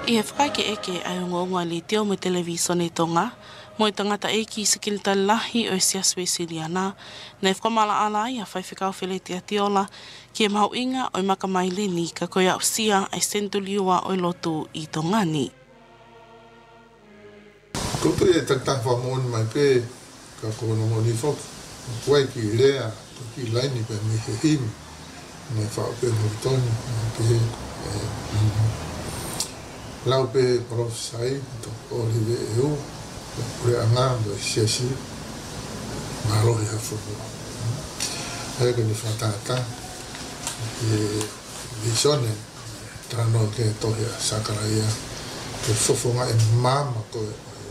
I he whakaike eke ai ngonga li teo mo television e tonga, mo i tangata e ki sikilita lahi o e siaswe siriana, na e whamala ala i a whaiwhikau whele te atiola, ki e mahu inga o i makamaileni ka koia usia ai sentuliua o i lotu i tongani. Kupu e taktang whamoni mai pe, ka kono moni fok, kuai ki rea, ki laini pe mi he himi, ne whao pe moritoni, pe lau pe profesai, to orive e u, pure anga, do siasi, marohi ha fumu. Hei ka ni whatata, visone, trano ke tohia sakaraia, ke fofonga e mama koe,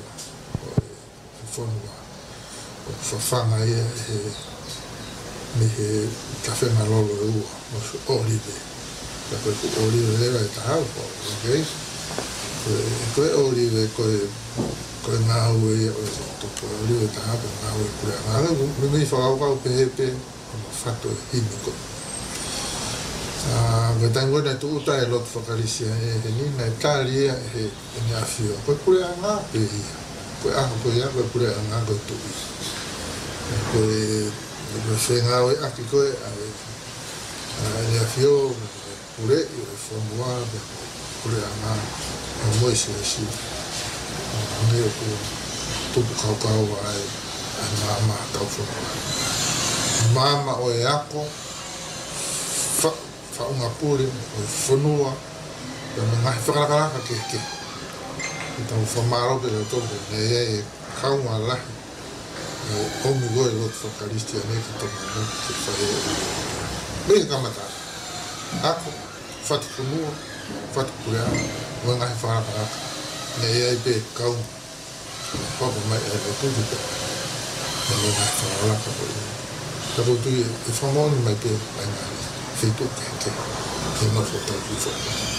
fonua, whawhanga ia me he kafe malolo e ua, o orive. Ka koe ku orive lewa e tahau, ok? Koe orive koe ngāu e koe orive tahau, koe ngāu e kure ngāu. Me mei whakau pehepe, kono whato e himi koe. Koe tango nei tu uta e lotu whakarisia e nina e tāli e he ni awhio. Koe kure ngā pe ia. Koe ako koe ia, koe kure ngā koe tui. Koe whengau e aki koe ni awhio, kure i o whamua, kure ngā. Moise si neo ko tupu kaukau ai mama tau whanua. Mama o e ako, whaunga pūri o e whanua, e me ngahi whakarakaraka ke. I tau whamaro ke reo tōku, ne e kaunga lahi, e omi goe lotu whakaristia ne ki tonga ne ki whahe. Mea kamata, ako, whatu whanua, whatu kurea, o ngahi whakakaraka, ne e ai pe kaunga. Papa mai e le tuki pe, ne me ngahi whakaraka po i. Tako tui e whamoni mai pe, ai ngahi, whitu ke nofo tau ki whanua.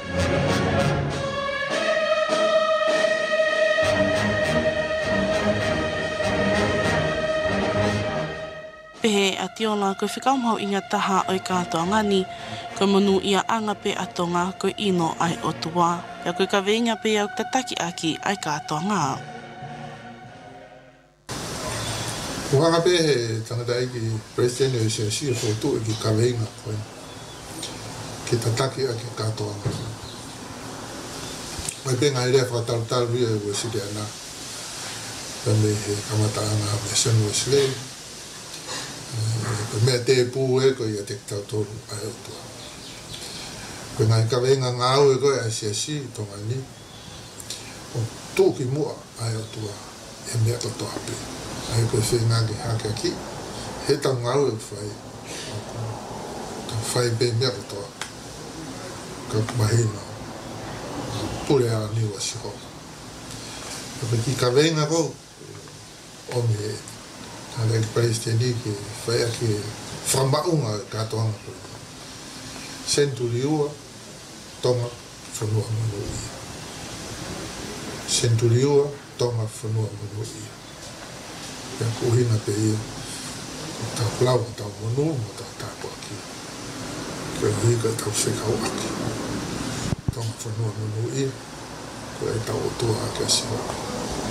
Pehe a tiola koe whikaumhau inga taha o i kātoa ngani, koe monu ia anga pe atonga koe ino ai o tua, pia koe ka veinga pe au tataki aki ai kātoa ngā. Kuhanga pe he tangata iki presidente o siasi e whotu e ki ka veinga koe, ki tataki aki kātoa ngā. Mai pe ngai rea whakataru ia e wesiri ana, pe me he kamata anga me senu weslei, mea te pū e koe ia te tau tōru ai o tua. Koe ngai ka venga ngāu e koe a siasi i tonga ni, o tūki mua ai o tua e mea katoa pe. Ai koe whenga ki hake aki, he tau ngāu e whai, ka whai pe mea katoa, ka mahina, pure a niwa siho. Koe ki ka venga kou, o me e. Hale ki presidenti ki whaia ki whamaunga kātoanga koe. Senturiua, tonga, whanua manu ia. Senturiua, tonga, whanua manu ia. Pea kuhina pe ia, tau plau ma tau manu, ma tau tāpu aki. Koe hika tau whekau aki. Tonga, whanua manu ia, koe tau otua aki asiwa.